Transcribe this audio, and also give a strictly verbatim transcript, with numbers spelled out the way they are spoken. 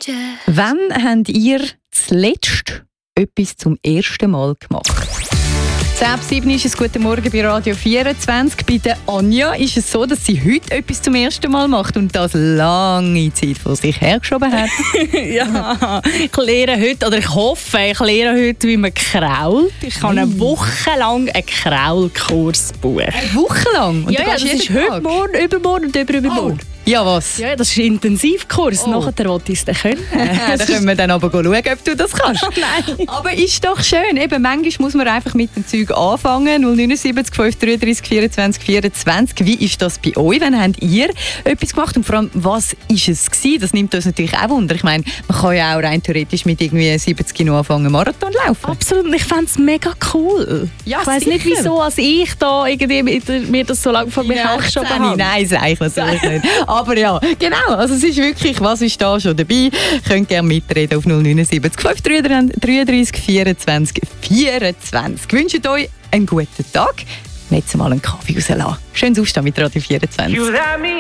Wann habt ihr zuletzt etwas zum ersten Mal gemacht? zehn ab sieben ist es «Guten Morgen» bei Radio vierundzwanzig. Bei der Anja ist es so, dass sie heute etwas zum ersten Mal macht und das lange Zeit vor sich hergeschoben hat. Ja, ich lehre heute, oder ich hoffe, ich lehre heute, wie man krault. Ich kann eine Woche lang einen Kraulkurs buchen. Eine Woche lang? Und ja, ja, das ist Tag? heute, morgen, übermorgen und übermorgen. Oh. Ja, was? Ja, das ist ein Intensivkurs. Oh. Nachher wollte ich es dann können. Da können wir dann aber schauen, ob du das kannst. Nein. Aber ist doch schön. Eben, manchmal muss man einfach mit dem Zeug anfangen. null neun sieben fünf drei drei vierundzwanzig vierundzwanzig. Wie ist das bei euch? Wann habt ihr etwas gemacht? Und vor allem, was ist es gewesen? Das nimmt uns natürlich auch Wunder. Ich meine, man kann ja auch rein theoretisch mit irgendwie siebzig noch anfangen, Marathon laufen. Absolut. Ich fände es mega cool. Ja, ich weiss nicht, wieso als ich da irgendwie mir das so lange von mir ja, hergeschoben habe. Nein, sage ich natürlich nicht. Aber ja, genau. Also es ist wirklich, was ist da schon dabei? Könnt gerne mitreden auf null neun sieben fünf drei drei vierundzwanzig vierundzwanzig. Ich wünsche euch einen guten Tag. Jetzt mal einen Kaffee rauslassen. Schönes Aufstehen mit Radio vierundzwanzig.